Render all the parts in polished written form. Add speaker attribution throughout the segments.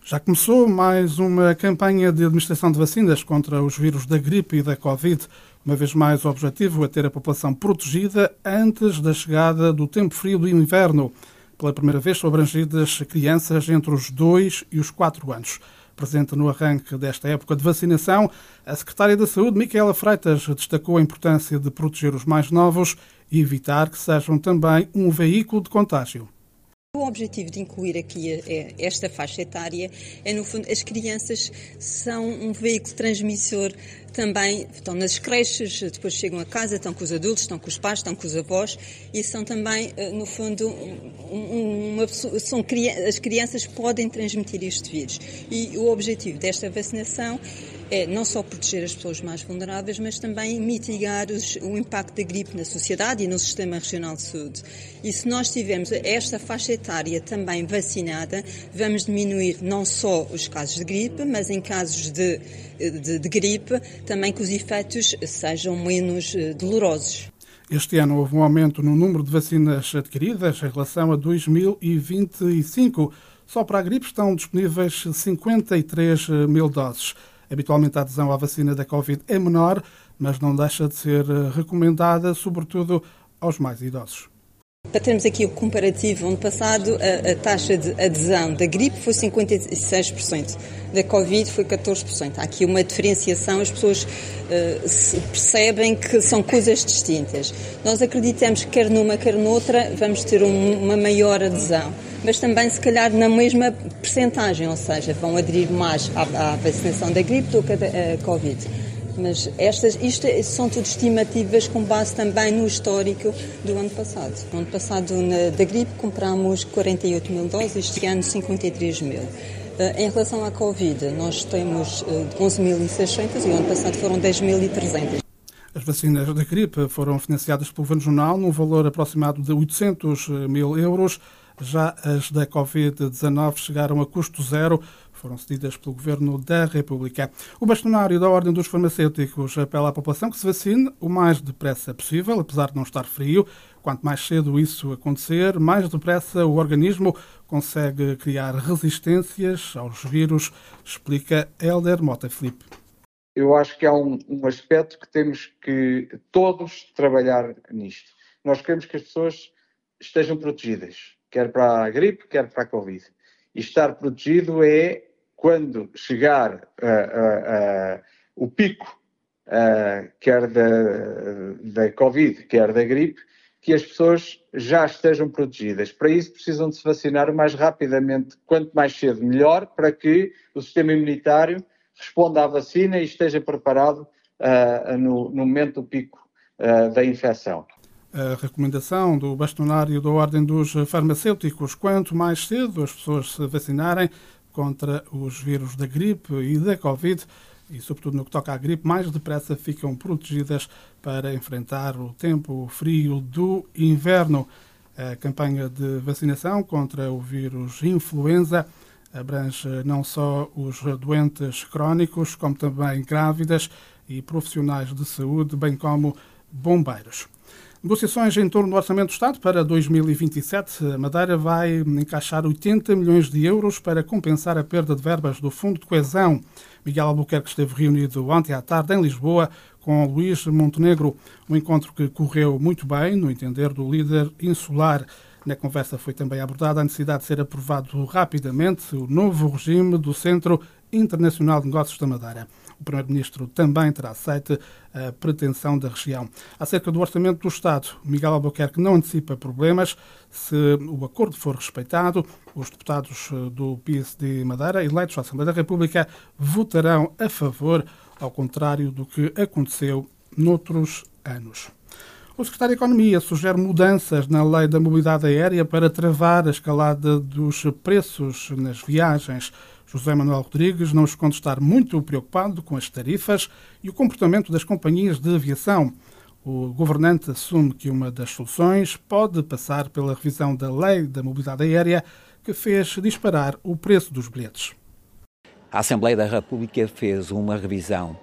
Speaker 1: Já começou mais uma campanha de administração de vacinas contra os vírus da gripe e da Covid. Uma vez mais, o objetivo é ter a população protegida antes da chegada do tempo frio do inverno. Pela primeira vez são abrangidas crianças entre os 2 e os 4 anos. Presente no arranque desta época de vacinação, a Secretária da Saúde, Micaela Freitas, destacou a importância de proteger os mais novos e evitar que sejam também um veículo de contágio.
Speaker 2: O objetivo de incluir aqui esta faixa etária é, no fundo, as crianças são um veículo transmissor também, estão nas creches, depois chegam a casa, estão com os adultos, estão com os pais, estão com os avós e são também, no fundo, as crianças podem transmitir este vírus. E o objetivo desta vacinação é não só proteger as pessoas mais vulneráveis, mas também mitigar o impacto da gripe na sociedade e no Sistema Regional de Saúde. E se nós tivermos esta faixa etária também vacinada, vamos diminuir não só os casos de gripe, mas em casos de gripe, também que os efeitos sejam menos dolorosos.
Speaker 1: Este ano houve um aumento no número de vacinas adquiridas em relação a 2025. Só para a gripe estão disponíveis 53 mil doses. Habitualmente a adesão à vacina da Covid é menor, mas não deixa de ser recomendada, sobretudo aos mais idosos.
Speaker 2: Para termos aqui o comparativo, ano passado a taxa de adesão da gripe foi 56%, da Covid foi 14%. Há aqui uma diferenciação, as pessoas percebem que são coisas distintas. Nós acreditamos que quer numa, quer noutra, vamos ter uma maior adesão, mas também se calhar na mesma percentagem, ou seja, vão aderir mais à vacinação da gripe do que a Covid. Mas isto são tudo estimativas com base também no histórico do ano passado. No ano passado, da gripe, comprámos 48 mil doses, este ano 53 mil. Em relação à Covid, nós temos 11.600 e o ano passado foram 10.300.
Speaker 1: As vacinas da gripe foram financiadas pelo Governo Regional num valor aproximado de 800 mil euros. Já as da Covid-19 chegaram a custo zero, foram cedidas pelo Governo da República. O bastonário da Ordem dos Farmacêuticos apela à população que se vacine o mais depressa possível, apesar de não estar frio. Quanto mais cedo isso acontecer, mais depressa o organismo consegue criar resistências aos vírus, explica Hélder Mota Filipe.
Speaker 3: Eu acho que há um aspecto que temos que todos trabalhar nisto. Nós queremos que as pessoas estejam protegidas, quer para a gripe, quer para a Covid. E estar protegido é quando chegar o pico, quer da Covid, quer da gripe, que as pessoas já estejam protegidas. Para isso precisam de se vacinar o mais rapidamente, quanto mais cedo melhor, para que o sistema imunitário responda à vacina e esteja preparado no momento do pico da infecção.
Speaker 1: A recomendação do bastonário da Ordem dos Farmacêuticos, quanto mais cedo as pessoas se vacinarem contra os vírus da gripe e da Covid, e sobretudo no que toca à gripe, mais depressa ficam protegidas para enfrentar o tempo frio do inverno. A campanha de vacinação contra o vírus influenza abrange não só os doentes crónicos, como também grávidas e profissionais de saúde, bem como bombeiros. Negociações em torno do Orçamento do Estado para 2027. A Madeira vai encaixar 80 milhões de euros para compensar a perda de verbas do Fundo de Coesão. Miguel Albuquerque esteve reunido ontem à tarde em Lisboa com Luís Montenegro. Um encontro que correu muito bem, no entender do líder insular. Na conversa foi também abordada a necessidade de ser aprovado rapidamente o novo regime do Centro Internacional de Negócios da Madeira. O Primeiro-Ministro também terá aceite a pretensão da região. Acerca do Orçamento do Estado, Miguel Albuquerque não antecipa problemas. Se o acordo for respeitado, os deputados do PSD Madeira, eleitos à Assembleia da República, votarão a favor, ao contrário do que aconteceu noutros anos. O Secretário de Economia sugere mudanças na Lei da Mobilidade Aérea para travar a escalada dos preços nas viagens. José Manuel Rodrigues não esconde estar muito preocupado com as tarifas e o comportamento das companhias de aviação. O governante assume que uma das soluções pode passar pela revisão da Lei da Mobilidade Aérea, que fez disparar o preço dos bilhetes.
Speaker 4: A Assembleia da República fez uma revisão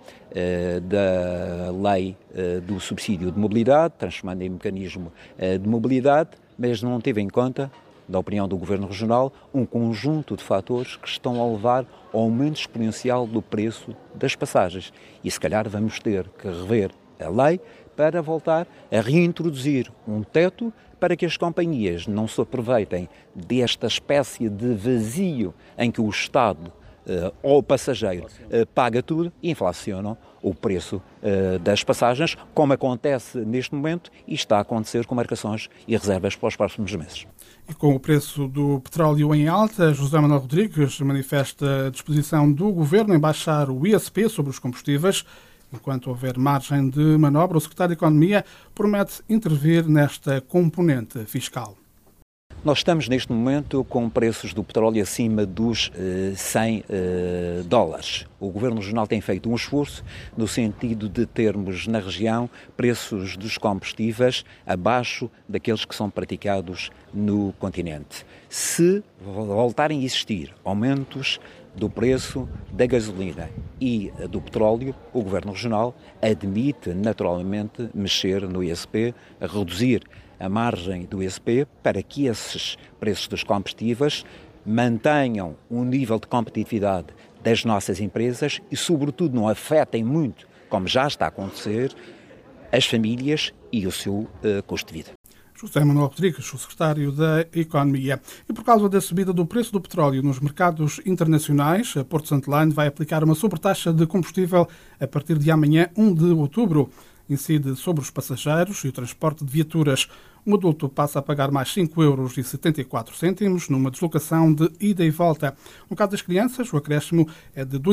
Speaker 4: da lei do subsídio de mobilidade, transformando em mecanismo de mobilidade, mas não teve em conta da opinião do Governo Regional, um conjunto de fatores que estão a levar ao aumento exponencial do preço das passagens. E se calhar vamos ter que rever a lei para voltar a reintroduzir um teto para que as companhias não se aproveitem desta espécie de vazio em que o Estado ou o passageiro paga tudo e inflacionam o preço das passagens, como acontece neste momento e está a acontecer com marcações e reservas para os próximos meses.
Speaker 1: E com o preço do petróleo em alta, José Manuel Rodrigues manifesta a disposição do Governo em baixar o ISP sobre os combustíveis. Enquanto houver margem de manobra, o Secretário de Economia promete intervir nesta componente fiscal.
Speaker 4: Nós estamos neste momento com preços do petróleo acima dos $100. O Governo Regional tem feito um esforço no sentido de termos na região preços dos combustíveis abaixo daqueles que são praticados no continente. Se voltarem a existir aumentos do preço da gasolina e do petróleo, o Governo Regional admite naturalmente mexer no ISP, reduzir a margem do ISP para que esses preços dos combustíveis mantenham um nível de competitividade das nossas empresas e, sobretudo, não afetem muito, como já está a acontecer, as famílias e o seu custo de vida.
Speaker 1: José Manuel Rodrigues, o Secretário da Economia. E por causa da subida do preço do petróleo nos mercados internacionais, a Porto Santo Line vai aplicar uma sobretaxa de combustível a partir de amanhã, 1 de outubro. Incide sobre os passageiros e o transporte de viaturas. Um adulto passa a pagar mais 5,74 € numa deslocação de ida e volta. No caso das crianças, o acréscimo é de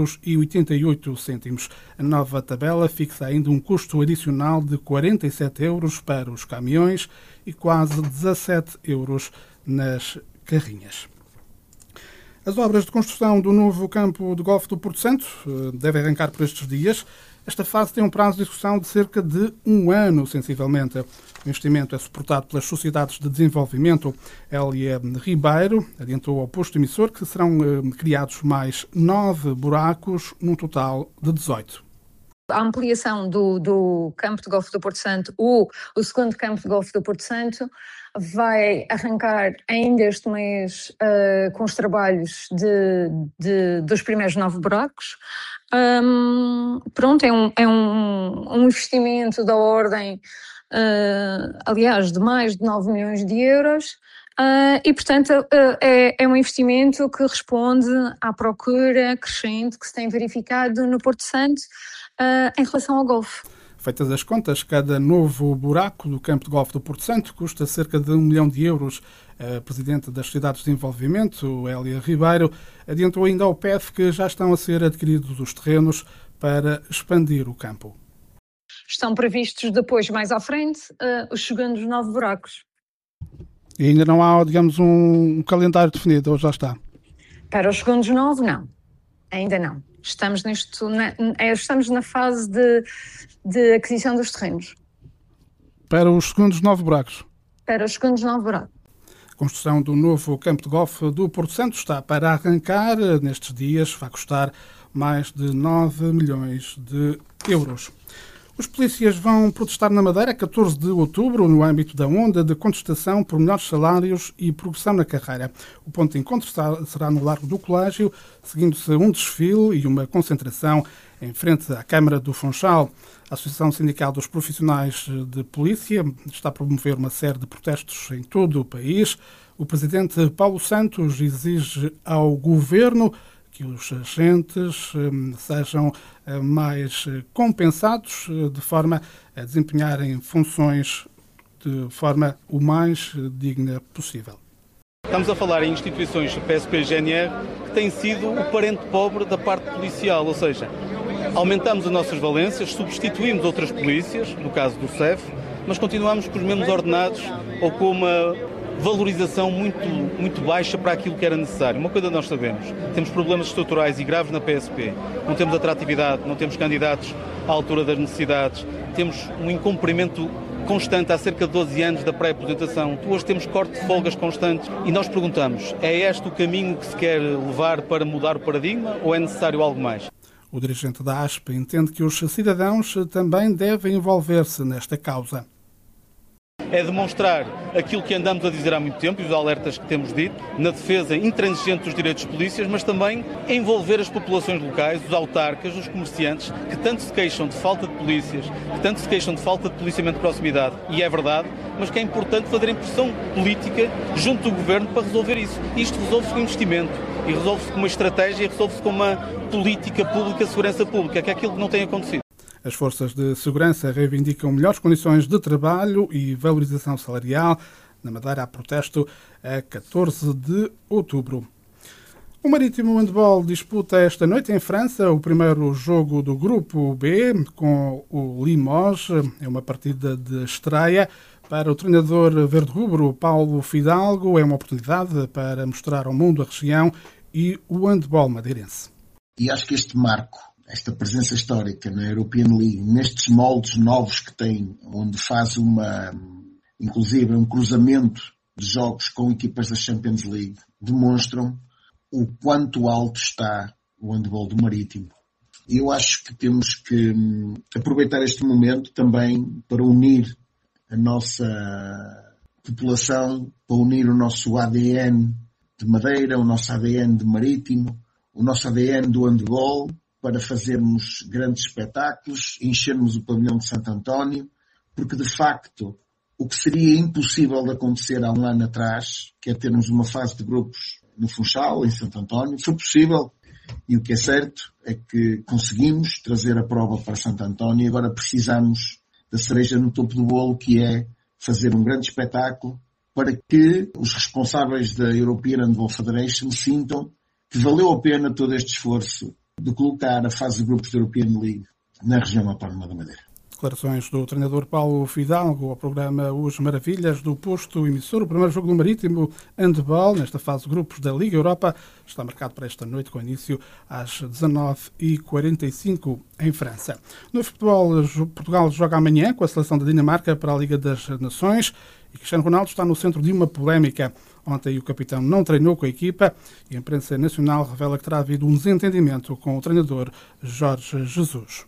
Speaker 1: 2,88 €. A nova tabela fixa ainda um custo adicional de 47 € para os caminhões e quase 17 € nas carrinhas. As obras de construção do novo campo de golfe do Porto Santo devem arrancar por estes dias. Esta fase tem um prazo de execução de cerca de 1 ano, sensivelmente. O investimento é suportado pelas sociedades de desenvolvimento. Hélia Ribeiro adiantou ao posto emissor que serão criados mais 9 buracos, num total de 18.
Speaker 5: A ampliação do campo de golfe do Porto Santo, o segundo campo de golfe do Porto Santo, vai arrancar ainda este mês com os trabalhos dos primeiros 9 buracos. Pronto, é um investimento da ordem, aliás, de mais de 9 milhões de euros. E, portanto, é um investimento que responde à procura crescente que se tem verificado no Porto Santo em relação ao golfe.
Speaker 1: Feitas as contas, cada novo buraco do campo de golfe do Porto Santo custa cerca de 1 milhão de euros. A Presidente das Sociedades de Desenvolvimento, Hélia Ribeiro, adiantou ainda ao PEF que já estão a ser adquiridos os terrenos para expandir o campo.
Speaker 5: Estão previstos depois, mais à frente, os segundos 9 buracos.
Speaker 1: E ainda não há, digamos, um calendário definido, ou já está?
Speaker 5: Para os segundos 9, não. Ainda não. Estamos na fase de aquisição dos terrenos.
Speaker 1: Para os segundos 9 buracos?
Speaker 5: Para os segundos 9 buracos.
Speaker 1: A construção do novo campo de golfe do Porto Santo está para arrancar nestes dias. Vai custar mais de 9 milhões de euros. Os polícias vão protestar na Madeira 14 de outubro no âmbito da onda de contestação por melhores salários e progressão na carreira. O ponto de encontro será no Largo do Colégio, seguindo-se um desfile e uma concentração em frente à Câmara do Funchal. A Associação Sindical dos Profissionais de Polícia está a promover uma série de protestos em todo o país. O presidente Paulo Santos exige ao governo que os agentes sejam mais compensados de forma a desempenharem funções de forma o mais digna possível.
Speaker 6: Estamos a falar em instituições PSP e GNR que têm sido o parente pobre da parte policial, ou seja, aumentamos as nossas valências, substituímos outras polícias, no caso do CEF, mas continuamos com os mesmos ordenados ou com uma valorização muito baixa para aquilo que era necessário. Uma coisa nós sabemos, temos problemas estruturais e graves na PSP, não temos atratividade, não temos candidatos à altura das necessidades, temos um incumprimento constante há cerca de 12 anos da pré-aposentação. Hoje temos corte de folgas constantes e nós perguntamos, é este o caminho que se quer levar para mudar o paradigma ou é necessário algo mais?
Speaker 1: O dirigente da ASP entende que os cidadãos também devem envolver-se nesta causa.
Speaker 6: é demonstrar aquilo que andamos a dizer há muito tempo e os alertas que temos dito, na defesa intransigente dos direitos dos polícias, mas também envolver as populações locais, os autarcas, os comerciantes, que tanto se queixam de falta de polícias, que tanto se queixam de falta de policiamento de proximidade, e é verdade, mas que é importante fazer pressão política junto do Governo para resolver isso. Isto resolve-se com investimento, e resolve-se com uma estratégia, e resolve-se com uma política pública de segurança pública, que é aquilo que não tem acontecido.
Speaker 1: As forças de segurança reivindicam melhores condições de trabalho e valorização salarial. Na Madeira há protesto a 14 de outubro. O Marítimo Handball disputa esta noite em França o primeiro jogo do Grupo B com o Limoges. É uma partida de estreia. Para o treinador verde-rubro Paulo Fidalgo, é uma oportunidade para mostrar ao mundo a região e o handball madeirense.
Speaker 7: E acho que este marco, esta presença histórica na European League, nestes moldes novos que tem, onde faz inclusive um cruzamento de jogos com equipas da Champions League, demonstram o quanto alto está o handball do Marítimo. E eu acho que temos que aproveitar este momento também para unir a nossa população, para unir o nosso ADN de Madeira, o nosso ADN de Marítimo, o nosso ADN do handball, para fazermos grandes espetáculos, enchermos o pavilhão de Santo António, porque de facto o que seria impossível de acontecer há um ano atrás, que é termos uma fase de grupos no Funchal, em Santo António, foi possível, e o que é certo é que conseguimos trazer a prova para Santo António e agora precisamos da cereja no topo do bolo, que é fazer um grande espetáculo para que os responsáveis da European Handball Federation sintam que valeu a pena todo este esforço de colocar a fase de grupos da European League na região autónoma da Madeira.
Speaker 1: Declarações do treinador Paulo Fidalgo ao programa Os Maravilhas do Posto Emissor. O primeiro jogo do Marítimo Handball, nesta fase de grupos da Liga Europa, está marcado para esta noite, com início às 19h45 em França. No futebol, Portugal joga amanhã com a seleção da Dinamarca para a Liga das Nações e Cristiano Ronaldo está no centro de uma polémica. Ontem o capitão não treinou com a equipa e a imprensa nacional revela que terá havido um desentendimento com o treinador Jorge Jesus.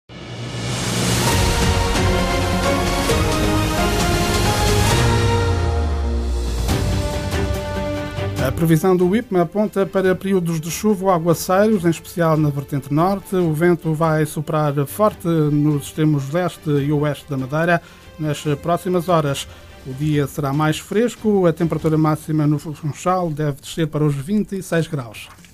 Speaker 1: A previsão do IPMA aponta para períodos de chuva ou aguaceiros, em especial na vertente norte. O vento vai soprar forte nos extremos leste e oeste da Madeira nas próximas horas. O dia será mais fresco, a temperatura máxima no Funchal deve descer para os 26 graus.